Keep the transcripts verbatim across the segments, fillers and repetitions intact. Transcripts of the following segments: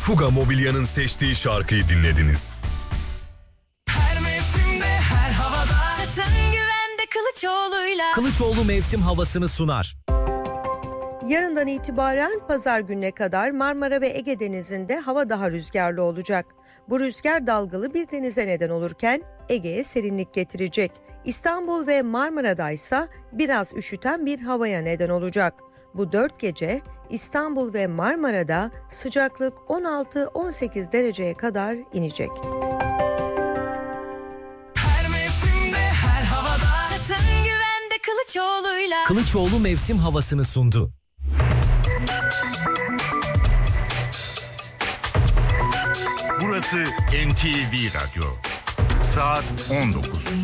Fuga Mobilya'nın seçtiği şarkıyı dinlediniz. Her mevsimde, her havada. Çetin güvende Kılıçoğlu'yla. Kılıçoğlu mevsim havasını sunar. Yarından itibaren pazar gününe kadar Marmara ve Ege Denizi'nde hava daha rüzgarlı olacak. Bu rüzgar dalgalı bir denize neden olurken Ege'ye serinlik getirecek. İstanbul ve Marmara'da ise biraz üşüten bir havaya neden olacak. Bu dört gece İstanbul ve Marmara'da sıcaklık on altı on sekiz dereceye kadar inecek. Her mevsimde, her havada. Çetin güvende Kılıçoğlu'yla. Kılıçoğlu mevsim havasını sundu. Burası N T V Radyo. Saat on dokuz.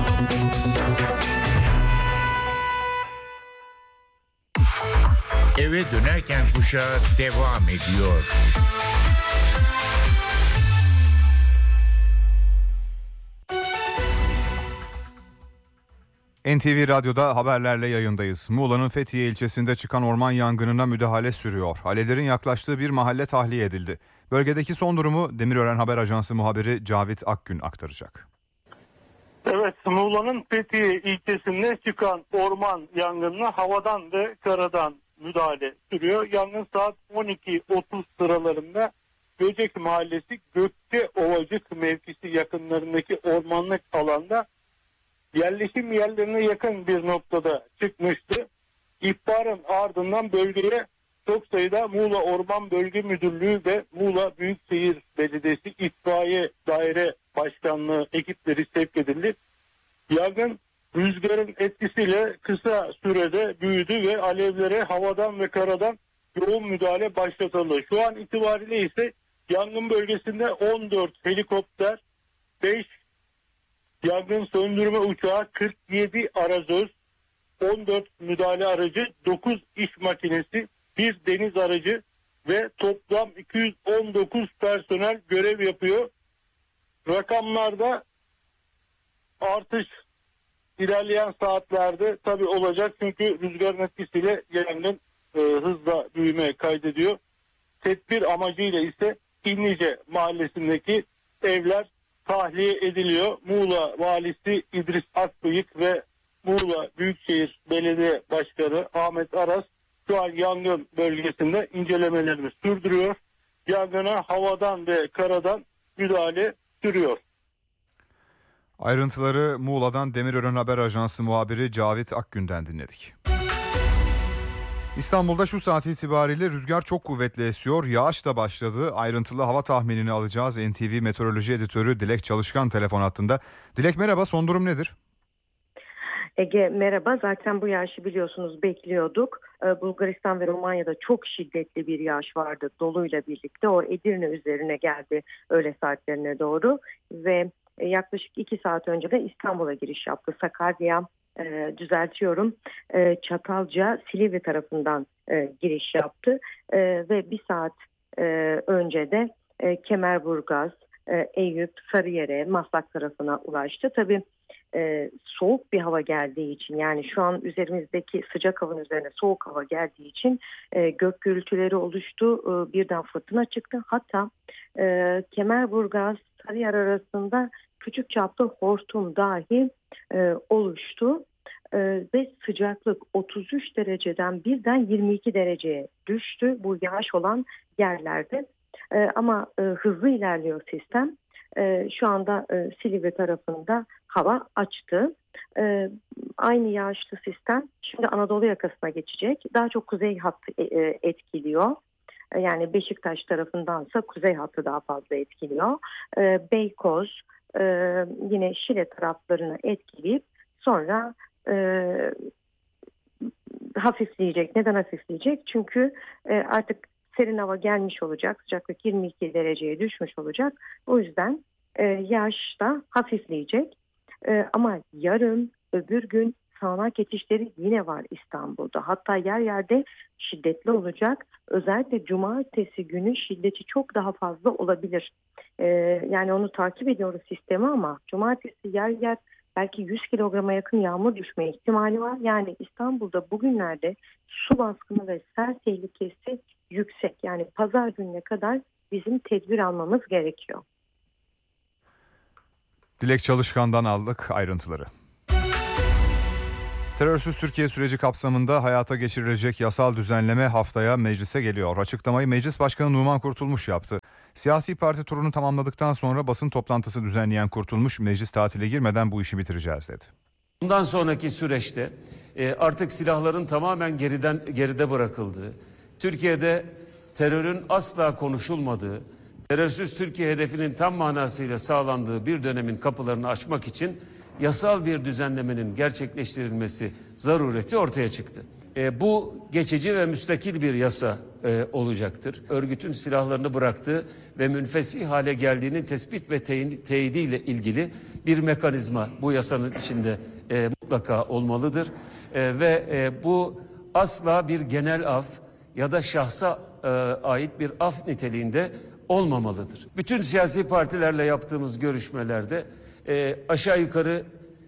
Eve dönerken kuşağı devam ediyor. N T V Radyo'da haberlerle yayındayız. Muğla'nın Fethiye ilçesinde çıkan orman yangınına müdahale sürüyor. Alevlerin yaklaştığı bir mahalle tahliye edildi. Bölgedeki son durumu Demirören Haber Ajansı muhabiri Cavit Akgün aktaracak. Evet, Muğla'nın Fethiye ilçesinde çıkan orman yangınına havadan ve karadan müdahale sürüyor. Yangın saat on iki otuz sıralarında Göcek Mahallesi Gökçe Ovacık mevkisi yakınlarındaki ormanlık alanda yerleşim yerlerine yakın bir noktada çıkmıştı. İhbarın ardından bölgeye çok sayıda Muğla Orman Bölge Müdürlüğü ve Muğla Büyükşehir Belediyesi İtfaiye Daire Başkanlığı ekipleri sevk edildi. Yangın rüzgarın etkisiyle kısa sürede büyüdü ve alevlere havadan ve karadan yoğun müdahale başlatıldı. Şu an itibariyle ise yangın bölgesinde on dört helikopter, beş yangın söndürme uçağı, kırk yedi arazöz, on dört müdahale aracı, dokuz iş makinesi, bir deniz aracı ve toplam iki yüz on dokuz personel görev yapıyor. Rakamlarda artış ilerleyen saatlerde tabii olacak çünkü rüzgarın etkisiyle yangın e, hızla büyüme kaydediyor. Tedbir amacıyla ise İnlice mahallesindeki evler tahliye ediliyor. Muğla Valisi İdris Akbıyık ve Muğla Büyükşehir Belediye Başkanı Ahmet Aras şu an yangın bölgesinde incelemelerini sürdürüyor. Yangına havadan ve karadan müdahale sürüyor. Ayrıntıları Muğla'dan Demirören Haber Ajansı muhabiri Cavit Akgün'den dinledik. İstanbul'da şu saat itibariyle rüzgar çok kuvvetli esiyor. Yağış da başladı. Ayrıntılı hava tahminini alacağız. N T V Meteoroloji Editörü Dilek Çalışkan telefon hattında. Dilek merhaba, son durum nedir? Ege merhaba. Zaten bu yağışı biliyorsunuz bekliyorduk. Ee, Bulgaristan ve Romanya'da çok şiddetli bir yağış vardı doluyla birlikte. O Edirne üzerine geldi öğle saatlerine doğru ve e, yaklaşık iki saat önce de İstanbul'a giriş yaptı. Sakarya, e, düzeltiyorum, e, Çatalca, Silivri tarafından e, giriş yaptı e, ve bir saat e, önce de e, Kemerburgaz, e, Eyüp, Sarıyer'e, Maslak tarafına ulaştı. Tabii Ee, soğuk bir hava geldiği için, yani şu an üzerimizdeki sıcak havanın üzerine soğuk hava geldiği için e, gök gürültüleri oluştu, e, birden fırtına çıktı. Hatta e, Kemerburgaz Sarıyer arasında küçük çaplı hortum dahi e, oluştu e, ve sıcaklık otuz üç dereceden birden yirmi iki dereceye düştü bu yağış olan yerlerde. E, ama e, hızlı ilerliyor sistem. Ee, şu anda e, Silivri tarafında hava açtı. Ee, aynı yağışlı sistem şimdi Anadolu yakasına geçecek. Daha çok kuzey hattı e, e, etkiliyor. E, yani Beşiktaş tarafındansa kuzey hattı daha fazla etkiliyor. E, Beykoz, e, yine Şile taraflarını etkileyip sonra e, hafifleyecek. Neden hafifleyecek? Çünkü e, artık serin hava gelmiş olacak. Sıcaklık yirmi iki dereceye düşmüş olacak. O yüzden e, yağış da hafifleyecek. E, ama yarın, öbür gün sağanak geçişleri yine var İstanbul'da. Hatta yer yerde şiddetli olacak. Özellikle cumartesi günü şiddeti çok daha fazla olabilir. E, yani onu takip ediyoruz sistemi ama cumartesi yer yer belki yüz kilograma yakın yağmur düşme ihtimali var. Yani İstanbul'da bugünlerde su baskını ve sel tehlikesi yüksek. Yani pazar gününe kadar bizim tedbir almamız gerekiyor. Dilek Çalışkan'dan aldık ayrıntıları. Terörsüz Türkiye süreci kapsamında hayata geçirilecek yasal düzenleme haftaya meclise geliyor. Açıklamayı Meclis Başkanı Numan Kurtulmuş yaptı. Siyasi parti turunu tamamladıktan sonra basın toplantısı düzenleyen Kurtulmuş, meclis tatile girmeden bu işi bitireceğiz dedi. Bundan sonraki süreçte artık silahların tamamen geriden geride bırakıldığı, Türkiye'de terörün asla konuşulmadığı, terörsüz Türkiye hedefinin tam manasıyla sağlandığı bir dönemin kapılarını açmak için yasal bir düzenlemenin gerçekleştirilmesi zarureti ortaya çıktı. E, bu geçici ve müstakil bir yasa e, olacaktır. Örgütün silahlarını bıraktığı ve münfesih hale geldiğinin tespit ve teyidiyle ilgili bir mekanizma bu yasanın içinde e, mutlaka olmalıdır. E, ve e, bu asla bir genel af ya da şahsa e, ait bir af niteliğinde olmamalıdır. Bütün siyasi partilerle yaptığımız görüşmelerde e, aşağı yukarı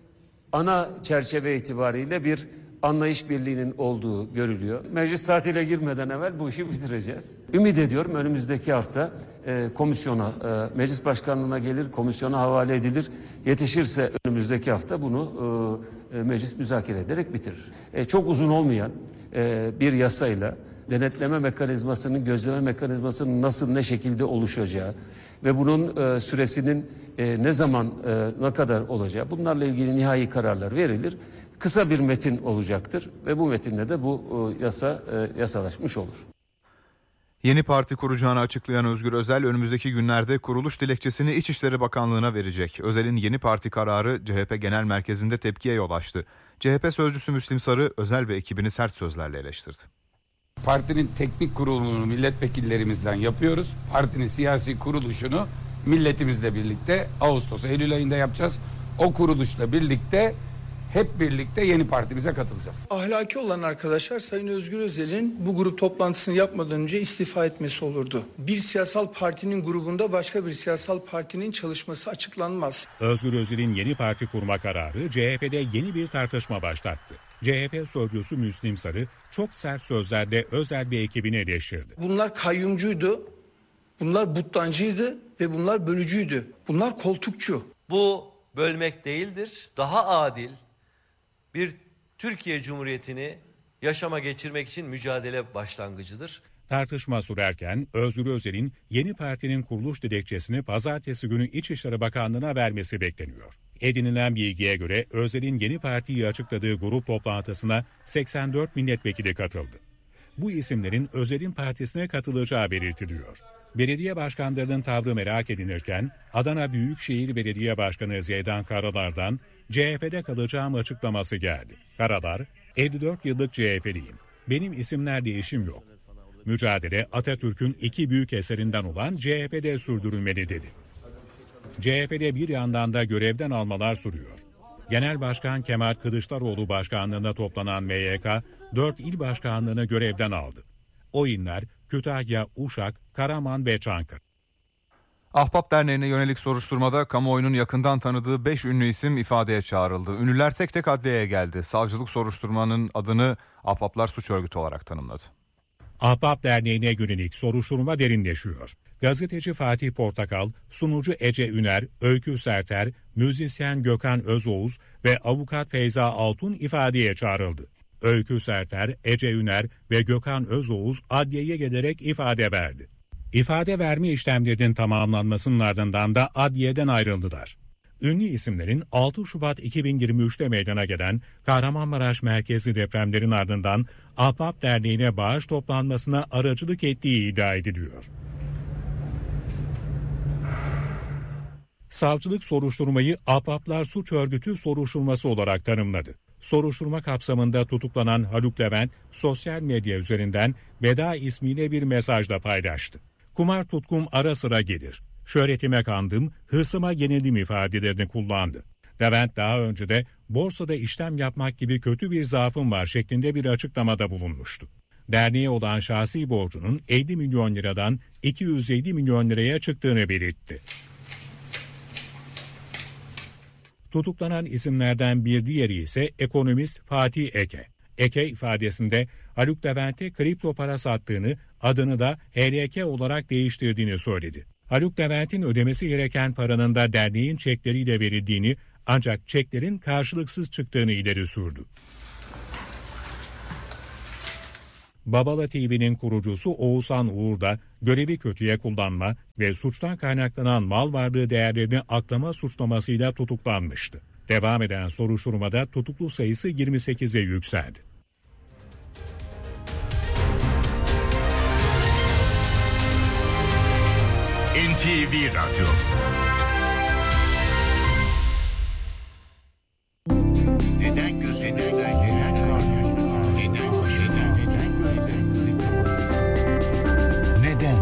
ana çerçeve itibariyle bir anlayış birliğinin olduğu görülüyor. Meclis tatile girmeden evvel bu işi bitireceğiz. Ümit ediyorum önümüzdeki hafta e, komisyona, e, meclis başkanlığına gelir, komisyona havale edilir. Yetişirse önümüzdeki hafta bunu e, meclis müzakere ederek bitirir. E, çok uzun olmayan e, bir yasayla denetleme mekanizmasının, gözleme mekanizmasının nasıl, ne şekilde oluşacağı ve bunun e, süresinin e, ne zaman, e, ne kadar olacağı, bunlarla ilgili nihai kararlar verilir. Kısa bir metin olacaktır ve bu metinle de bu e, yasa e, yasalaşmış olur. Yeni parti kuracağını açıklayan Özgür Özel önümüzdeki günlerde kuruluş dilekçesini İçişleri Bakanlığı'na verecek. Özel'in yeni parti kararı C H P Genel Merkezi'nde tepkiye yol açtı. C H P sözcüsü Müslim Sarı, Özel ve ekibini sert sözlerle eleştirdi. Partinin teknik kurulunu milletvekillerimizden yapıyoruz. Partinin siyasi kuruluşunu milletimizle birlikte Ağustos, Eylül ayında yapacağız. O kuruluşla birlikte hep birlikte yeni partimize katılacağız. Ahlaki olan arkadaşlar Sayın Özgür Özel'in bu grup toplantısını yapmadan önce istifa etmesi olurdu. Bir siyasal partinin grubunda başka bir siyasal partinin çalışması açıklanmaz. Özgür Özel'in yeni parti kurma kararı C H P'de yeni bir tartışma başlattı. C H P sözcüsü Müslim Sarı çok sert sözlerle Özel bir ekibini eleştirdi. Bunlar kayyumcuydu, bunlar buttancıydı ve bunlar bölücüydü. Bunlar koltukçu. Bu bölmek değildir, daha adil bir Türkiye Cumhuriyeti'ni yaşama geçirmek için mücadele başlangıcıdır. Tartışma sürerken Özgür Özel'in yeni partinin kuruluş dilekçesini pazartesi günü İçişleri Bakanlığı'na vermesi bekleniyor. Edinilen bilgiye göre Özel'in yeni partiyi açıkladığı grup toplantısına seksen dört milletvekili katıldı. Bu isimlerin Özel'in partisine katılacağı belirtiliyor. Belediye başkanlarının tavrı merak edilirken Adana Büyükşehir Belediye Başkanı Zeydan Karalar'dan C H P'de kalacağım açıklaması geldi. Karalar, elli dört yıllık C H P'liyim. Benim isimler değişim yok. Mücadele Atatürk'ün iki büyük eserinden olan C H P'de sürdürülmeli dedi. C H P'de bir yandan da görevden almalar sürüyor. Genel Başkan Kemal Kılıçdaroğlu başkanlığında toplanan M Y K, dört il başkanlığını görevden aldı. O iller Kütahya, Uşak, Karaman ve Çankırı. Ahbap Derneği'ne yönelik soruşturmada kamuoyunun yakından tanıdığı beş ünlü isim ifadeye çağrıldı. Ünlüler tek tek adliyeye geldi. Savcılık soruşturmanın adını Ahbaplar Suç Örgütü olarak tanımladı. Ahbap Derneği'ne yönelik soruşturma derinleşiyor. Gazeteci Fatih Portakal, sunucu Ece Üner, Öykü Serter, müzisyen Gökhan Özoğuz ve avukat Feyza Altun ifadeye çağrıldı. Öykü Serter, Ece Üner ve Gökhan Özoğuz adliyeye gelerek ifade verdi. İfade verme işlemlerinin tamamlanmasının ardından da adliyeden ayrıldılar. Ünlü isimlerin altı Şubat iki bin yirmi üçte meydana gelen Kahramanmaraş merkezli depremlerin ardından Ahbap Derneği'ne bağış toplanmasına aracılık ettiği iddia ediliyor. Savcılık soruşturmayı Ahbaplar Suç Örgütü soruşturması olarak tanımladı. Soruşturma kapsamında tutuklanan Haluk Levent sosyal medya üzerinden Veda ismiyle bir mesajla paylaştı. Kumar tutkum ara sıra gelir. Şöhretime kandım, hırsıma yenildim ifadelerini kullandı. Levent daha önce de borsada işlem yapmak gibi kötü bir zaafım var şeklinde bir açıklamada bulunmuştu. Derneğe olan şahsi borcunun elli milyon liradan iki yüz yedi milyon liraya çıktığını belirtti. Tutuklanan isimlerden bir diğeri ise ekonomist Fatih Eke. Eke ifadesinde Haluk Levent'e kripto para sattığını, adını da H L K olarak değiştirdiğini söyledi. Haluk Levent'in ödemesi gereken paranın da derneğin çekleriyle verildiğini, ancak çeklerin karşılıksız çıktığını ileri sürdü. Babala T V'nin kurucusu Oğuzhan Uğur da görevi kötüye kullanma ve suçtan kaynaklanan mal varlığı değerlerini aklama suçlamasıyla tutuklanmıştı. Devam eden soruşturmada tutuklu sayısı yirmi sekize yükseldi. N T V Radyo. Neden gözün üstüne neden başına neden?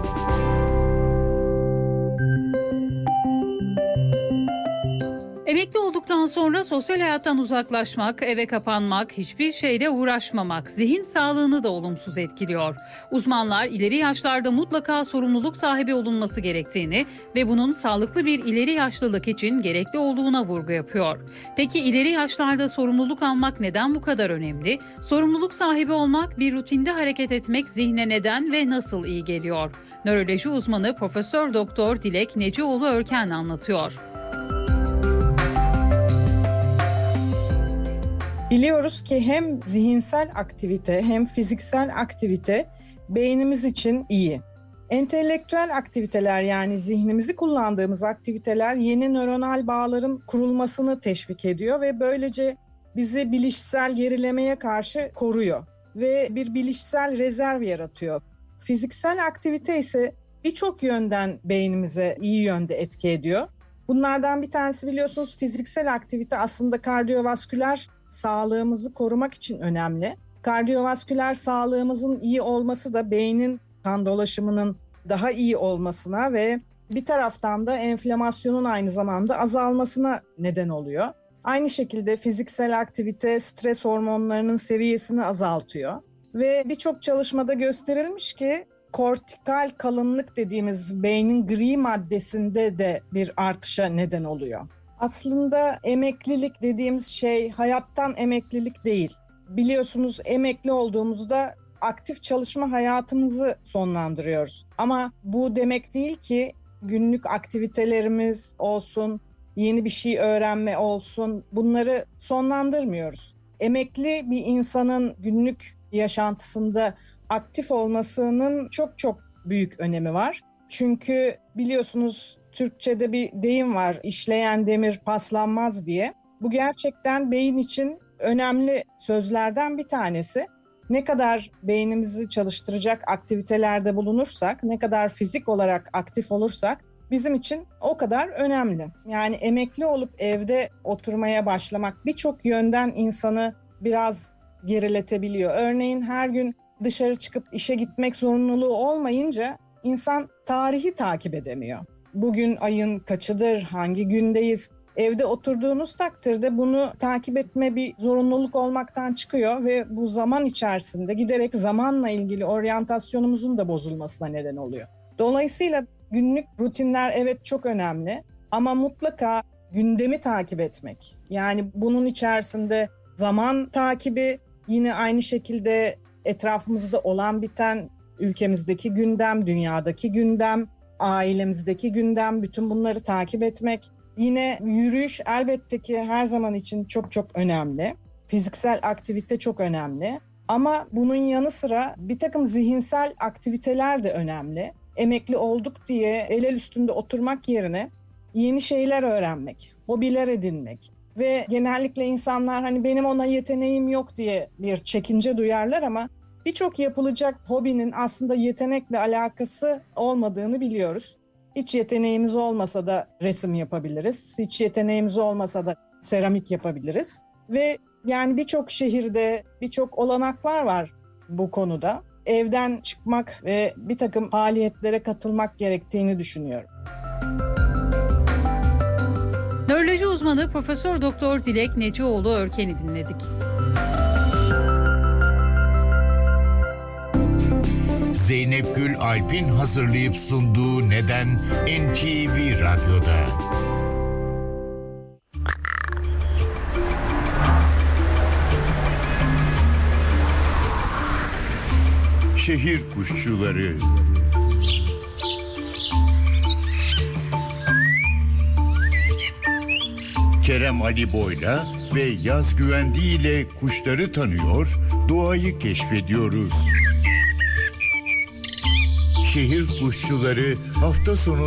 Emekli olduktan sonra sosyal hayattan uzaklaşmak, eve kapanmak, hiçbir şeyle uğraşmamak zihin sağlığını da olumsuz etkiliyor. Uzmanlar ileri yaşlarda mutlaka sorumluluk sahibi olunması gerektiğini ve bunun sağlıklı bir ileri yaşlılık için gerekli olduğuna vurgu yapıyor. Peki ileri yaşlarda sorumluluk almak neden bu kadar önemli? Sorumluluk sahibi olmak, bir rutinde hareket etmek zihne neden ve nasıl iyi geliyor? Nöroloji uzmanı Profesör Doktor Dilek Necioğlu Örken anlatıyor. Biliyoruz ki hem zihinsel aktivite hem fiziksel aktivite beynimiz için iyi. Entelektüel aktiviteler, yani zihnimizi kullandığımız aktiviteler yeni nöronal bağların kurulmasını teşvik ediyor ve böylece bizi bilişsel gerilemeye karşı koruyor ve bir bilişsel rezerv yaratıyor. Fiziksel aktivite ise birçok yönden beynimize iyi yönde etki ediyor. Bunlardan bir tanesi, biliyorsunuz, fiziksel aktivite aslında kardiyovasküler sağlığımızı korumak için önemli. Kardiyovasküler sağlığımızın iyi olması da beynin kan dolaşımının daha iyi olmasına ve bir taraftan da enflamasyonun aynı zamanda azalmasına neden oluyor. Aynı şekilde fiziksel aktivite stres hormonlarının seviyesini azaltıyor ve birçok çalışmada gösterilmiş ki kortikal kalınlık dediğimiz beynin gri maddesinde de bir artışa neden oluyor. Aslında emeklilik dediğimiz şey hayattan emeklilik değil. Biliyorsunuz, emekli olduğumuzda aktif çalışma hayatımızı sonlandırıyoruz. Ama bu demek değil ki günlük aktivitelerimiz olsun, yeni bir şey öğrenme olsun, bunları sonlandırmıyoruz. Emekli bir insanın günlük yaşantısında aktif olmasının çok çok büyük önemi var. Çünkü biliyorsunuz, Türkçe'de bir deyim var, işleyen demir paslanmaz diye. Bu gerçekten beyin için önemli sözlerden bir tanesi. Ne kadar beynimizi çalıştıracak aktivitelerde bulunursak, ne kadar fizik olarak aktif olursak bizim için o kadar önemli. Yani emekli olup evde oturmaya başlamak birçok yönden insanı biraz geriletebiliyor. Örneğin her gün dışarı çıkıp işe gitmek zorunluluğu olmayınca insan tarihi takip edemiyor. Bugün ayın kaçıdır, hangi gündeyiz? Evde oturduğunuz takdirde bunu takip etme bir zorunluluk olmaktan çıkıyor ve bu zaman içerisinde giderek zamanla ilgili oryantasyonumuzun da bozulmasına neden oluyor. Dolayısıyla günlük rutinler evet çok önemli ama mutlaka gündemi takip etmek. Yani bunun içerisinde zaman takibi, yine aynı şekilde etrafımızda olan biten, ülkemizdeki gündem, dünyadaki gündem, ailemizdeki gündem, bütün bunları takip etmek. Yine yürüyüş elbette ki her zaman için çok çok önemli. Fiziksel aktivite çok önemli. Ama bunun yanı sıra bir takım zihinsel aktiviteler de önemli. Emekli olduk diye el el üstünde oturmak yerine yeni şeyler öğrenmek, hobiler edinmek. Ve genellikle insanlar hani benim ona yeteneğim yok diye bir çekince duyarlar ama birçok yapılacak hobinin aslında yetenekle alakası olmadığını biliyoruz. Hiç yeteneğimiz olmasa da resim yapabiliriz. Hiç yeteneğimiz olmasa da seramik yapabiliriz. Ve yani birçok şehirde birçok olanaklar var bu konuda. Evden çıkmak ve bir takım faaliyetlere katılmak gerektiğini düşünüyorum. Nöroloji uzmanı Profesör Doktor Dilek Necioğlu Örken'i dinledik. Zeynep Gül Alp'in hazırlayıp sunduğu Neden N T V Radyo'da. Şehir kuşçuları. Kerem Ali Boyla ve Yaz Güvendi ile kuşları tanıyor, doğayı keşfediyoruz. Şehir kuşçuları hafta sonu